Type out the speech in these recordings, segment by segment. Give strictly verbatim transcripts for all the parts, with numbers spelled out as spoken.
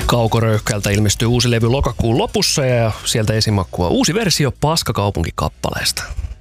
Kaukoröyhkäältä ilmestyy uusi levy lokakuun lopussa ja sieltä esimakkua uusi versio Paskakaupunki-kappaleesta.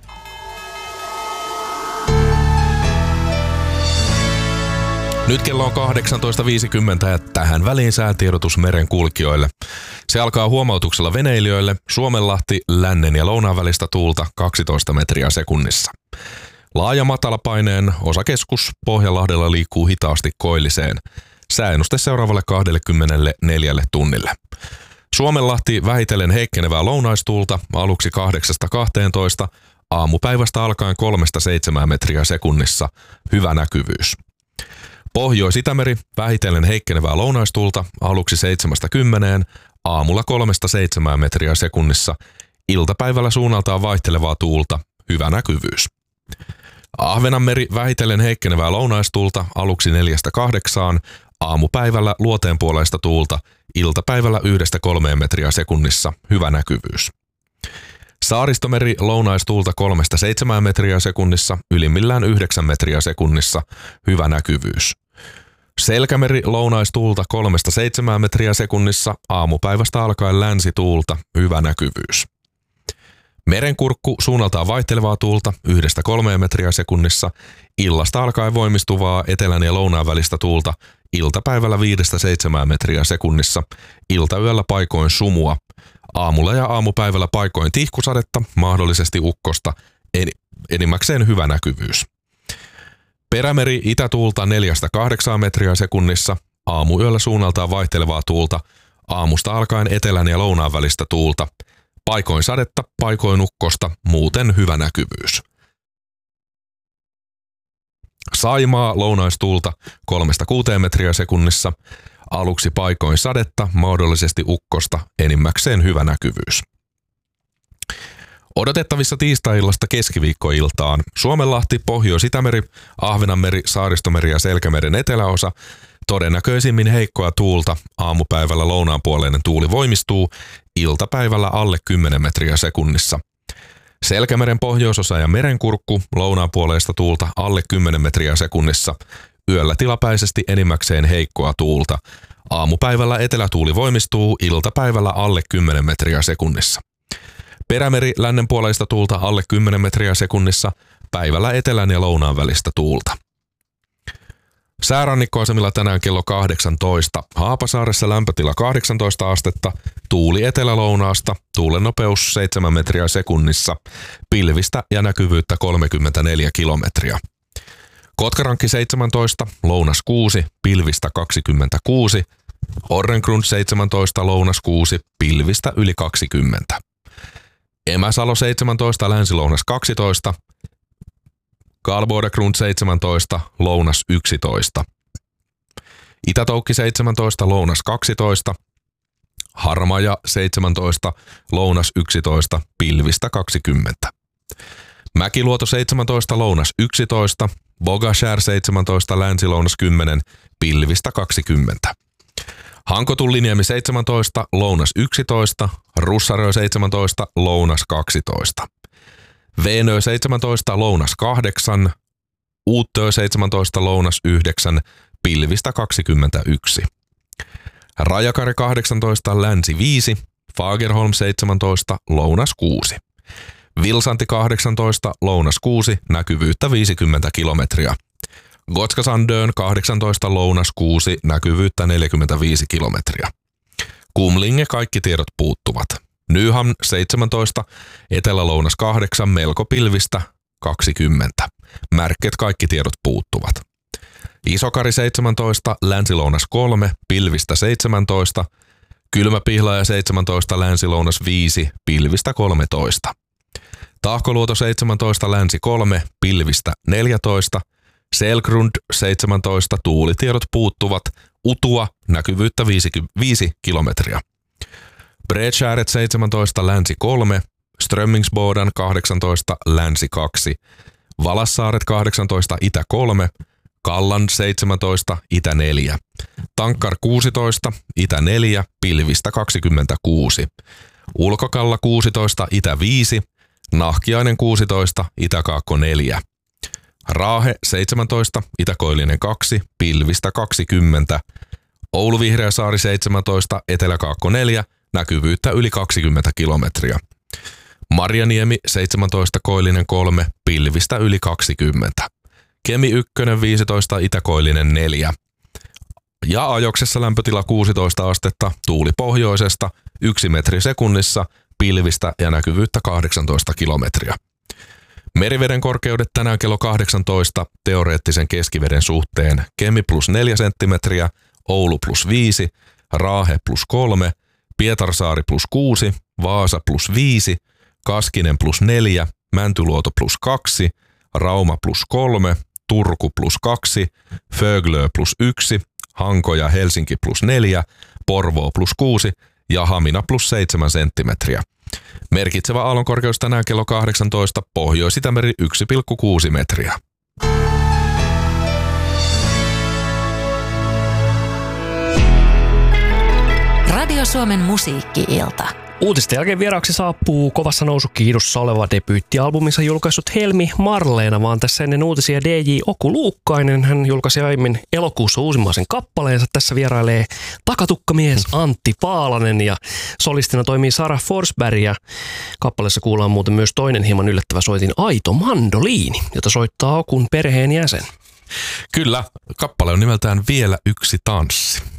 Nyt kello on kahdeksantoista viisikymmentä ja tähän väliin säätiedotus merenkulkijoille. Se alkaa huomautuksella veneilijöille. Suomenlahti lännen ja lounaan välistä tuulta kaksitoista metriä sekunnissa. Laaja matalapaineen osakeskus Pohjanlahdella liikkuu hitaasti koilliseen. Sääennuste seuraavalle kaksikymmentäneljä tunnille. Suomenlahti vähitellen heikkenevää lounaistuulta aluksi kahdeksasta kahteentoista, aamupäivästä alkaen kolmesta seitsemään metriä sekunnissa. Hyvä näkyvyys. Pohjois-Itämeri vähitellen heikkenevää lounaistuulta aluksi seitsemästä kymmeneen, aamulla kolmesta seitsemään metriä sekunnissa. Iltapäivällä suunnaltaan vaihtelevaa tuulta. Hyvä näkyvyys. Ahvenanmeri vähitellen heikkenevää lounaistuulta aluksi neljästä kahdeksaan, aamupäivällä luoteenpuoleista tuulta, iltapäivällä yhdestä kolmeen metriä sekunnissa. Hyvä näkyvyys. Saaristomeri lounaistuulta kolmesta seitsemään metriä sekunnissa, ylimmillään yhdeksän metriä sekunnissa. Hyvä näkyvyys. Selkämeri lounaistuulta kolmesta seitsemään metriä sekunnissa, aamupäivästä alkaen länsituulta. Hyvä näkyvyys. Merenkurkku suunnaltaan vaihtelevaa tuulta yhdestä kolmeen metriä sekunnissa, illasta alkaen voimistuvaa etelän ja lounaan välistä tuulta, iltapäivällä viidestä seitsemään metriä sekunnissa, iltayöllä paikoin sumua, aamulla ja aamupäivällä paikoin tihkusadetta, mahdollisesti ukkosta, enimmäkseen hyvä näkyvyys. Perämeri itätuulta neljästä kahdeksaan metriä sekunnissa, aamuyöllä suunnaltaan vaihtelevaa tuulta, aamusta alkaen etelän ja lounaan välistä tuulta, paikoin sadetta, paikoin ukkosta, muuten hyvä näkyvyys. Saimaa lounaistuulta kolmesta kuuteen metriä sekunnissa, aluksi paikoin sadetta, mahdollisesti ukkosta, enimmäkseen hyvä näkyvyys. Odotettavissa tiistai-illasta keskiviikkoiltaan Suomenlahti, Pohjois-Itämeri, Ahvenanmeri, Saaristomeri ja Selkämeren eteläosa. Todennäköisimmin heikkoa tuulta, aamupäivällä lounaanpuoleinen tuuli voimistuu, iltapäivällä alle kymmenen metriä sekunnissa. Selkämeren pohjoisosa ja merenkurkku, lounaanpuoleista tuulta alle kymmenen metriä sekunnissa, yöllä tilapäisesti enimmäkseen heikkoa tuulta. Aamupäivällä etelätuuli voimistuu, iltapäivällä alle kymmenen metriä sekunnissa. Perämeri lännenpuoleista tuulta alle kymmenen metriä sekunnissa, päivällä etelän ja lounaan välistä tuulta. Säärannikkoasemilla tänään kello kahdeksantoista. Haapasaaressa lämpötila kahdeksantoista astetta, tuuli etelälounaasta, tuulen nopeus seitsemän metriä sekunnissa, pilvistä ja näkyvyyttä kolmekymmentäneljä kilometriä. Kotkarankki seitsemäntoista, lounas kuusi, pilvistä kaksikymmentäkuusi, Orrengrund seitsemäntoista, lounas kuusi, pilvistä yli kaksikymmentä. Emäsalo seitsemäntoista, länsilounas kaksitoista, Karlbodegrund seitsemäntoista, lounas yksitoista. Itätoukki seitsemäntoista, lounas kaksitoista. Harmaja seitsemäntoista, lounas yksitoista, pilvistä kaksikymmentä. Mäkiluoto seitsemäntoista, lounas yksitoista. Bogashär seitsemäntoista, länsilounas kymmenen, pilvistä kaksikymmentä. Hankotulliniemi seitsemäntoista, lounas yksitoista. Russarö seitsemäntoista, lounas kaksitoista. Veenö seitsemäntoista, lounas kahdeksan, Uuttöö seitsemäntoista, lounas yhdeksän, pilvistä kaksikymmentäyksi. Rajakari kahdeksantoista, länsi viisi, Fagerholm seitsemäntoista, lounas kuusi. Vilsanti kahdeksantoista, lounas kuusi, näkyvyyttä viisikymmentä kilometriä. Gotska Sandön kahdeksantoista, lounas kuusi, näkyvyyttä neljäkymmentäviisi kilometriä. Kumlinge kaikki tiedot puuttuvat. Nyhamn seitsemäntoista, etelä-lounas kahdeksan, melko pilvistä kaksikymmentä. Märket kaikki tiedot puuttuvat. Isokari seitsemäntoista, länsi-lounas kolme, pilvistä seitsemäntoista. Kylmäpihlaja seitsemäntoista, länsi-lounas viisi, pilvistä kolmetoista. Tahkoluoto seitsemäntoista, länsi kolme, pilvistä neljätoista. Selgrund seitsemäntoista, tuulitiedot puuttuvat. Utua, näkyvyyttä viisi kilometriä. Bredskäret seitsemäntoista, länsi kolme, Strömmingsboden kahdeksantoista, länsi kaksi, Valassaaret kahdeksantoista, itä kolme, Kallan seitsemäntoista, itä neljä, Tankkar kuusitoista, itä neljä, pilvistä kaksikymmentäkuusi, Ulkokalla kuusitoista, itä viisi, Nahkiainen kuusitoista, itäkaakko neljä, Raahe seitsemäntoista, itäkoillinen kaksi, pilvistä kaksikymmentä, Oulu Vihreäsaari seitsemäntoista, Etelä-Kaakko neljä, näkyvyyttä yli kaksikymmentä kilometriä. Marjaniemi seitsemäntoista, Koillinen kolme, pilvistä yli kaksikymmentä. Kemi yksi viisitoista, Itä-Koillinen neljä. Ja Ajoksessa lämpötila kuusitoista astetta, tuuli pohjoisesta, yksi metri sekunnissa, pilvistä ja näkyvyyttä kahdeksantoista kilometriä. Meriveden korkeudet tänään kello kahdeksantoista teoreettisen keskiveden suhteen: Kemi plus neljä senttimetriä, Oulu plus viisi, Raahe plus kolme, Pietarsaari plus kuusi, Vaasa plus viisi, Kaskinen plus neljä, Mäntyluoto plus kaksi, Rauma plus kolme, Turku plus kaksi, Föglö plus yksi, Hanko ja Helsinki plus neljä, Porvoo plus kuusi ja Hamina plus seitsemän senttimetriä. Merkitsevä aallonkorkeus tänään kello kahdeksantoista, Pohjois-Itämeri yksi pilkku kuusi metriä. Radio Suomen musiikki-ilta. Uutisten jälkeen vieraaksi saapuu kovassa nousukiihdossa oleva debyyttialbuminsa julkaissut Helmi Marleena, vaan tässä ennen uutisia D J Oku Luukkainen. Hän julkaisi aiemmin elokuussa uusimmaisen kappaleensa. Tässä vierailee takatukkamies Antti Paalanen ja solistina toimii Sara Forsberg. Ja kappaleessa kuullaan muuten myös toinen hieman yllättävä soitin Aito mandoliini, jota soittaa Okun perheenjäsen. Kyllä, kappale on nimeltään Vielä yksi tanssi.